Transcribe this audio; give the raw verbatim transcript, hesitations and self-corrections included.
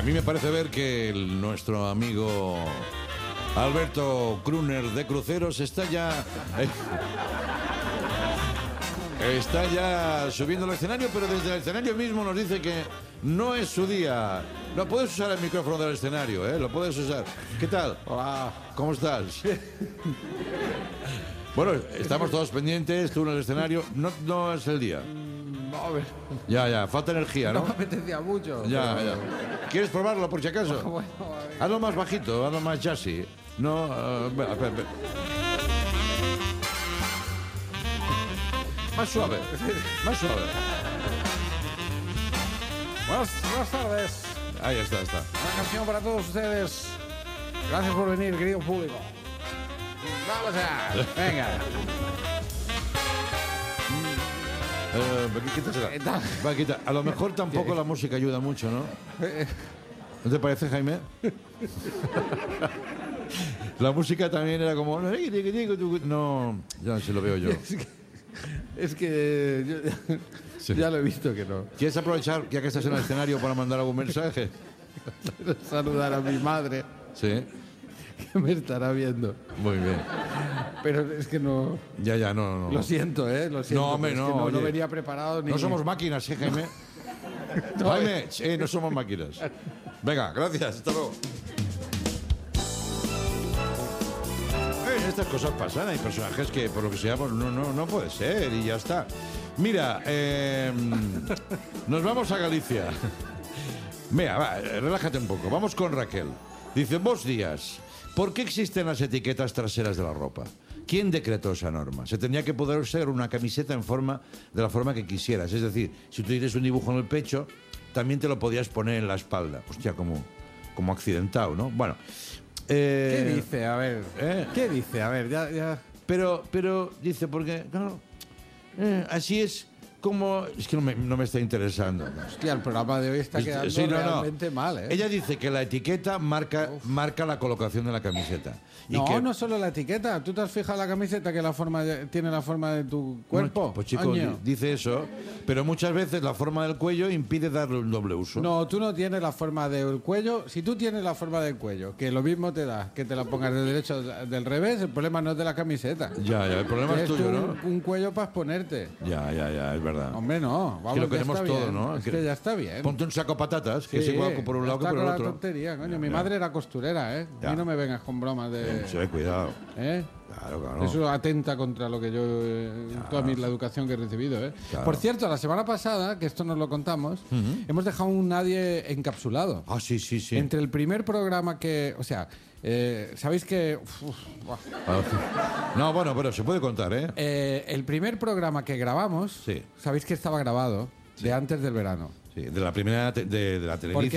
mí me parece ver que el- nuestro amigo Alberto Kruner de Cruceros está ya... eh, está ya subiendo al escenario, pero desde el escenario mismo nos dice que no es su día. No puedes usar el micrófono del escenario, ¿eh? Lo puedes usar. ¿Qué tal? Hola. ¿Cómo estás? Bueno, estamos todos pendientes, tú en el escenario. No, no es el día. A ver, Ya, ya, falta energía, no ¿no? me apetecía mucho. Ya, pero- ya. ¿Quieres probarlo por si acaso? Bueno, a ver. Hazlo más bajito, hazlo más chassis. No, eh, espera, espera, espera. Más suave, más suave. Buenas, buenas tardes. Ahí está, está. Una canción para todos ustedes. Gracias por venir, querido público. Vamos a... Venga. Eh, quítasela. ¿Qué tal? Va, quita. A lo mejor tampoco la música ayuda mucho, ¿no? ¿No te parece, Jaime? La música también era como... No, ya se lo veo yo. Es que, es que yo- Sí. ya lo he visto que no. ¿Quieres aprovechar, ya que estás en el escenario, para mandar algún mensaje? Quiero saludar a mi madre, Sí, que me estará viendo. muy bien. Pero es que no... Ya, ya, no, no. Lo siento, ¿eh? Lo siento. No, hombre, pero es no, que no, no oye. venía preparado ni... No somos máquinas, ¿eh, Jaime? Jaime, sí, no somos máquinas. Venga, gracias, hasta luego. Eh, estas cosas pasan, hay personajes que por lo que sea, pues no, no, no puede ser y ya está. Mira, eh, nos vamos a Galicia. Mira, va, relájate un poco, vamos con Raquel. Dice, buenos días, ¿por qué existen las etiquetas traseras de la ropa? ¿Quién decretó esa norma? Se tendría que poder ser una camiseta en forma de la forma que quisieras. Es decir, si tú tienes un dibujo en el pecho, también te lo podías poner en la espalda. Hostia, como, como accidentado, ¿no? Bueno. eh, ¿Qué dice? A ver. ¿eh? ¿Qué dice? A ver, ya... ya... Pero, pero dice, porque, claro, eh, así es como... Es que no me, no me está interesando. Hostia, el programa de hoy está quedando Sí, no, no. realmente mal, ¿eh? Ella dice que la etiqueta marca, marca la colocación de la camiseta. Y No, que, no solo la etiqueta. ¿Tú te has fijado la camiseta que la forma de- tiene la forma de tu cuerpo? Bueno, pues chico, Año. di- dice eso, pero muchas veces la forma del cuello impide darle un doble uso. No, tú no tienes la forma del cuello. Si tú tienes la forma del cuello, que lo mismo te da que te la pongas de derecho o del revés, el problema no es de la camiseta. Ya, ya, el problema es Tienes tuyo, tú ¿no? un, un cuello para exponerte. Ya, ya, ya, es verdad. Hombre, no. Vamos, que lo ya queremos está todo, bien. ¿no? Es que ya está bien. Ponte un saco patatas, que Sí, es igual por un lado que está por el con la otro. tontería, coño. Ya, Mi ya. madre era costurera, ¿eh? A Ya. mí no me vengas con bromas de... Sí, cuidado. ¿Eh? Claro, claro. Eso atenta contra lo que yo, eh, toda mi- la educación que he recibido. ¿eh? Claro. Por cierto, la semana pasada, que esto nos lo contamos, hemos dejado un nadie encapsulado. Ah, sí, sí, sí. Entre el primer programa que, o sea, eh, sabéis que, uf, buah. Ah, no, bueno, pero se puede contar, ¿eh? Eh, el primer programa que grabamos, Sí. sabéis que estaba grabado de antes del verano. Sí, de la primera te- de, de la televisión. Porque